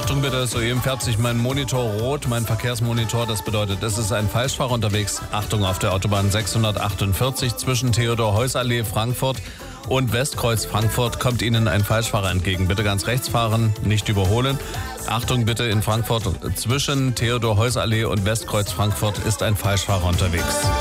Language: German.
Achtung bitte, soeben färbt sich mein Monitor rot, mein Verkehrsmonitor. Das bedeutet, es ist ein Falschfahrer unterwegs. Achtung, auf der Autobahn 648 zwischen Theodor-Heuss-Allee Frankfurt und Westkreuz Frankfurt kommt Ihnen ein Falschfahrer entgegen. Bitte ganz rechts fahren, nicht überholen. Achtung bitte, in Frankfurt zwischen Theodor-Heuss-Allee und Westkreuz Frankfurt ist ein Falschfahrer unterwegs.